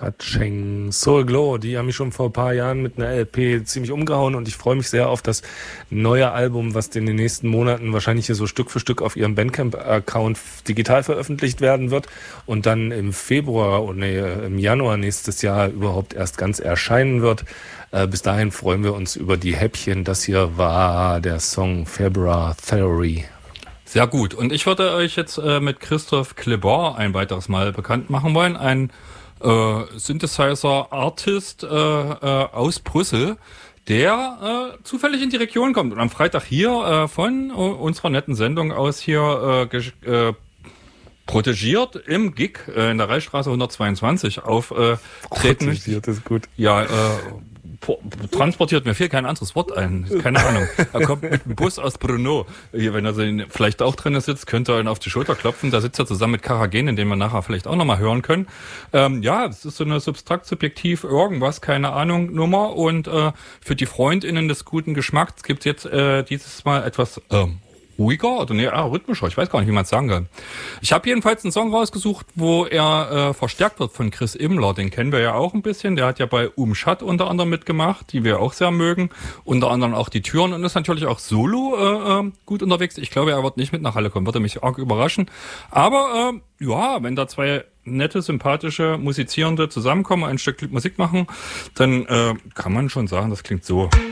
Katsching. Soul Glow, die haben mich schon vor ein paar Jahren mit einer LP ziemlich umgehauen und ich freue mich sehr auf das neue Album, was in den nächsten Monaten wahrscheinlich hier so Stück für Stück auf ihrem Bandcamp-Account digital veröffentlicht werden wird und dann im im Januar nächstes Jahr überhaupt erst ganz erscheinen wird. Bis dahin freuen wir uns über die Häppchen. Das hier war der Song February Theory. Sehr gut. Und ich würde euch jetzt mit Christoph Klebar ein weiteres Mal bekannt machen wollen. Ein Synthesizer-Artist aus Brüssel, der zufällig in die Region kommt und am Freitag hier von unserer netten Sendung aus hier protegiert im Gig in der Reichsstraße 122 auftreten. Protegiert ist gut. Ja, transportiert, mir fehlt kein anderes Wort ein, keine Ahnung. Er kommt mit dem Bus aus Brno. Hier, wenn er vielleicht auch drin sitzt, könnte er ihn auf die Schulter klopfen. Da sitzt er zusammen mit Karagen, den wir nachher vielleicht auch nochmal hören können. Ja, das ist so eine substrakt-subjektiv irgendwas, keine Ahnung, Nummer. Und für die FreundInnen des guten Geschmacks gibt es jetzt dieses Mal etwas ruhiger oder rhythmischer, ich weiß gar nicht, wie man es sagen kann. Ich habe jedenfalls einen Song rausgesucht, wo er verstärkt wird von Chris Immler, den kennen wir ja auch ein bisschen, der hat ja bei Umschat unter anderem mitgemacht, die wir auch sehr mögen, unter anderem auch die Türen und ist natürlich auch solo gut unterwegs. Ich glaube, er wird nicht mit nach Halle kommen, würde mich arg überraschen, aber ja, wenn da zwei nette, sympathische Musizierende zusammenkommen, ein Stück Musik machen, dann kann man schon sagen, das klingt so.